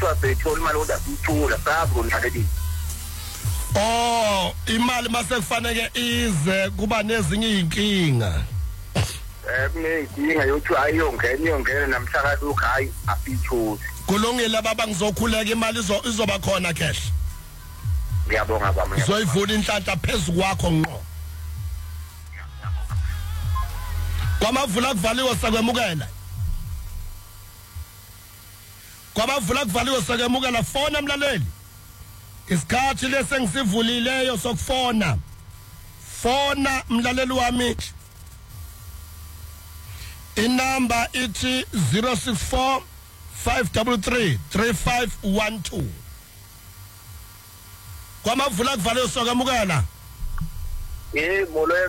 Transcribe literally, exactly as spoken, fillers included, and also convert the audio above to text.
kuthiwa beyithola imali kodwa siyithula sazi konakedi. Oh, imali mase kufanele ize kuba nezinye inkinga. Eh kunenkinga yokuthi ayiyongena iyongena namhlaka lokho hayi asiyithuli. Kulungile baba ngizokhuleka imali izoba khona cash. Ngiyabonga baba. Uzoyivuna inhlanhla phezulu kwakho ngqo. Kwamavula kuvaliwe sakwemukela. Kwamavula kuvaliwe sakwemukela fona mlaleli. Isikhathi lesengisivulileyo sokufona. Fona mlaleli wami. Inamba ithi zero six four five three three three five one two. Kwamavula kuvaliwe sakwemukela. Eh molo